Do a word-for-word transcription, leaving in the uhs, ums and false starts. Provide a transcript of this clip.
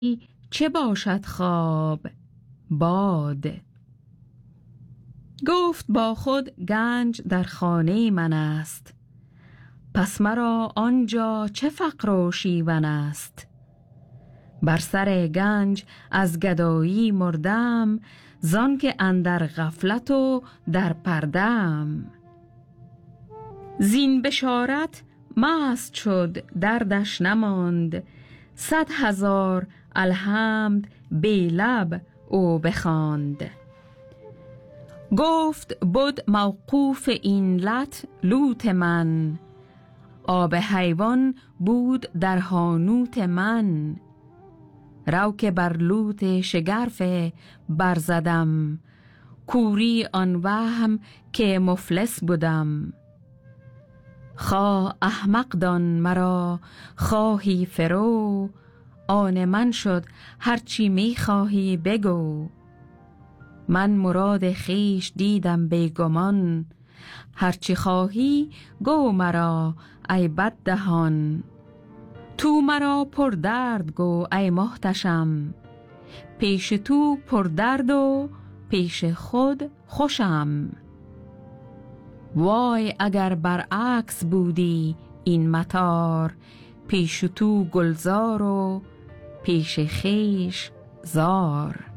چه باشد خواب باد. گفت با خود گنج در خانه من است، پس مرا آنجا چه فقر و شیون است. بر سر گنج از گدایی مردم، زان که اندر غفلت و در پردم. زین بشارت مست شد دردش نماند، صد هزار الحمد بی لب او بخواند. گفت بد موقوف این لت لوت من، آب حیوان بود در حانوت من. رو که بر لوت شگرف برزدم، کوری آن وهم که مفلس بودم. خواه احمق دان مرا خواهی فرو، آن من شد هرچی می خواهی بگو. من مراد خویش دیدم بیگمان، هرچی خواهی گو مرا ای بد دهان. تو مرا پر درد گو ای محتشم، پیش تو پر درد و پیش خود خوشم. وای اگر برعکس بودی این مطار، پیش تو گلزار و پیش خویش زار.